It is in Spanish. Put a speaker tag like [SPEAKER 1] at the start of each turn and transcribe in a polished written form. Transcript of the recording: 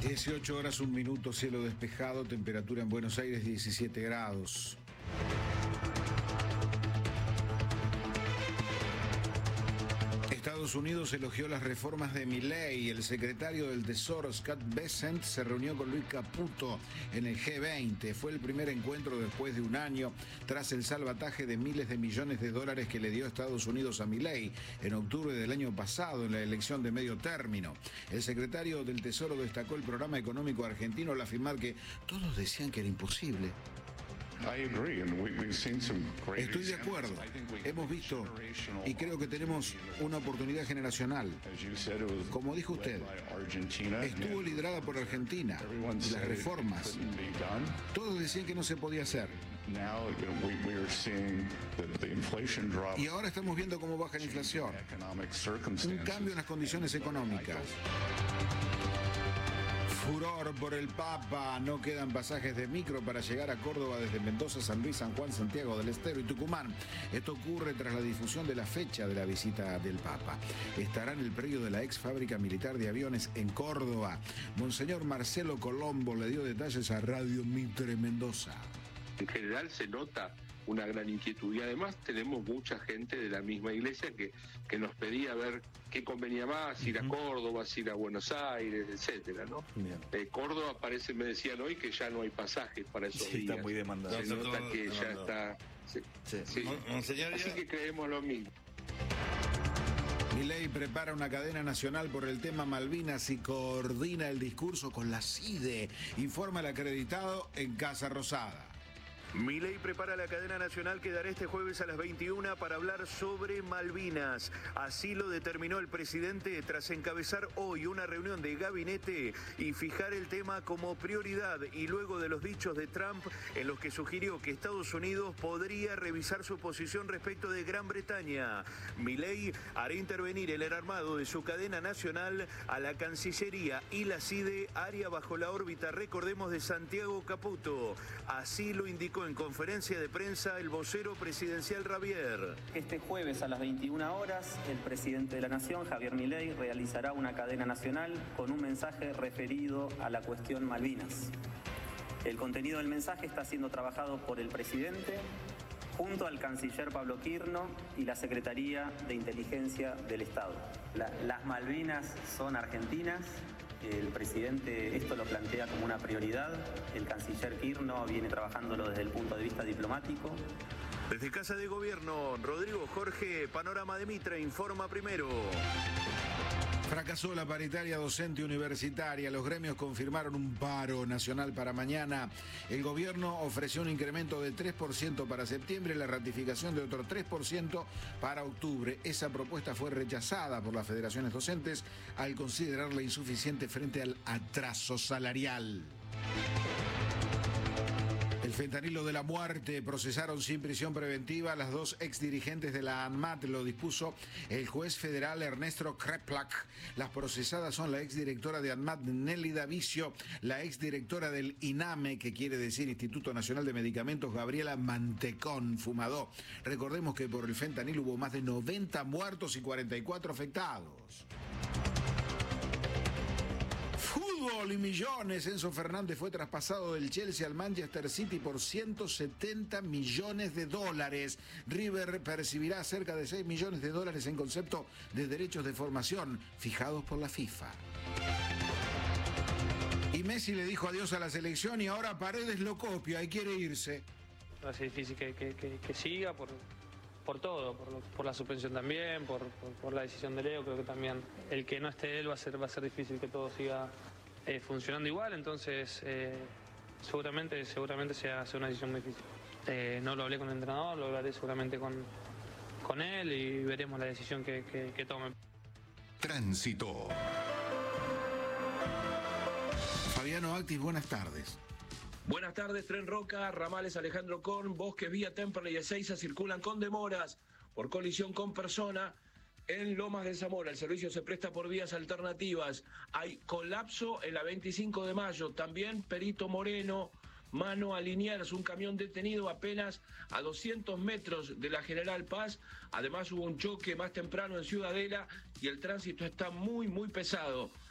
[SPEAKER 1] 18 horas, 1 minuto, cielo despejado, temperatura en Buenos Aires 17 grados. Estados Unidos elogió las reformas de Milei. El secretario del Tesoro, Scott Bessent, se reunió con Luis Caputo en el G20. Fue el primer encuentro después de un año tras el salvataje de miles de millones de dólares que le dio Estados Unidos a Milei en octubre del año pasado en la elección de medio término. El secretario del Tesoro destacó el programa económico argentino al afirmar que todos decían que era imposible. Estoy de acuerdo. Hemos visto y creo que tenemos una oportunidad generacional. Como dijo usted, estuvo liderada por Argentina y las reformas. Todos decían que no se podía hacer. Y ahora estamos viendo cómo baja la inflación. Un cambio en las condiciones económicas. Furor por el Papa. No quedan pasajes de micro para llegar a Córdoba desde Mendoza, San Luis, San Juan, Santiago del Estero y Tucumán. Esto ocurre tras la difusión de la fecha de la visita del Papa. Estará en el predio de la ex fábrica militar de aviones en Córdoba. Monseñor Marcelo Colombo le dio detalles a Radio Mitre Mendoza.
[SPEAKER 2] En general se nota una gran inquietud y además tenemos mucha gente de la misma iglesia que nos pedía ver qué convenía más, ir a Córdoba, ir a Buenos Aires, etcétera, ¿no? Córdoba parece, me decían hoy, que ya no hay pasajes para esos días.
[SPEAKER 3] Está muy demandado.
[SPEAKER 2] Se nota que ya está. Sí.
[SPEAKER 3] Monseñor,
[SPEAKER 2] así que creemos lo mismo.
[SPEAKER 1] Milei prepara una cadena nacional por el tema Malvinas y coordina el discurso con la CIDE, informa el acreditado en Casa Rosada.
[SPEAKER 4] Milei prepara la cadena nacional que dará este jueves a las 21 para hablar sobre Malvinas. Así lo determinó el presidente tras encabezar hoy una reunión de gabinete y fijar el tema como prioridad y luego de los dichos de Trump en los que sugirió que Estados Unidos podría revisar su posición respecto de Gran Bretaña. Milei hará intervenir el armado de su cadena nacional a la Cancillería y la CIDE, área bajo la órbita, recordemos, de Santiago Caputo. Así lo indicó en conferencia de prensa el vocero presidencial Ravier.
[SPEAKER 5] Este jueves a las 21 horas, el presidente de la Nación, Javier Milei, realizará una cadena nacional con un mensaje referido a la cuestión Malvinas. El contenido del mensaje está siendo trabajado por el presidente junto al canciller Pablo Quirno y la Secretaría de Inteligencia del Estado. Las Malvinas son argentinas. El presidente esto lo plantea como una prioridad. El canciller Quirno viene trabajándolo desde el punto de vista diplomático.
[SPEAKER 4] Desde Casa de Gobierno, Rodrigo Jorge, Panorama de Mitre, informa primero.
[SPEAKER 1] Fracasó la paritaria docente universitaria. Los gremios confirmaron un paro nacional para mañana. El gobierno ofreció un incremento de 3% para septiembre y la ratificación de otro 3% para octubre. Esa propuesta fue rechazada por las federaciones docentes al considerarla insuficiente frente al atraso salarial. El fentanilo de la muerte. Procesaron sin prisión preventiva a las dos exdirigentes de la ANMAT. Lo dispuso el juez federal Ernesto Kreplak. Las procesadas son la exdirectora de ANMAT, Nélida Vicio, la exdirectora del INAME, que quiere decir Instituto Nacional de Medicamentos, Gabriela Mantecón Fumadó. Recordemos que por el fentanilo hubo más de 90 muertos y 44 afectados. Fútbol y millones. Enzo Fernández fue traspasado del Chelsea al Manchester City por 170 millones de dólares. River percibirá cerca de 6 millones de dólares en concepto de derechos de formación fijados por la FIFA. Y Messi le dijo adiós a la selección y ahora Paredes lo copia y quiere irse.
[SPEAKER 6] Va a ser difícil que siga por todo, por la suspensión también, por la decisión de Leo. Creo que también el que no esté él va a ser difícil que todo siga funcionando igual, entonces seguramente sea una decisión muy difícil. No lo hablé con el entrenador, lo hablaré seguramente con él y veremos la decisión que tome.
[SPEAKER 7] Tránsito.
[SPEAKER 1] Fabiano Actis, buenas tardes.
[SPEAKER 8] Buenas tardes, Tren Roca, ramales Alejandro Korn, Bosques, Vía Temperley y Ezeiza circulan con demoras por colisión con persona en Lomas de Zamora. El servicio se presta por vías alternativas. Hay colapso en la 25 de mayo. También Perito Moreno, Mano a Liniers, un camión detenido apenas a 200 metros de la General Paz. Además hubo un choque más temprano en Ciudadela y el tránsito está muy pesado.